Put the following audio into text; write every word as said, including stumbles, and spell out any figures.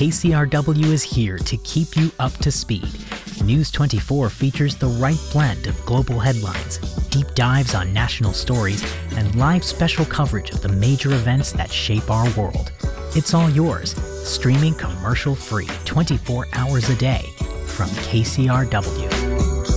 K C R W is here to keep you up to speed. News twenty-four features the right blend of global headlines, deep dives on national stories, and live special coverage of the major events that shape our world. It's all yours, streaming commercial-free twenty-four hours a day from K C R W.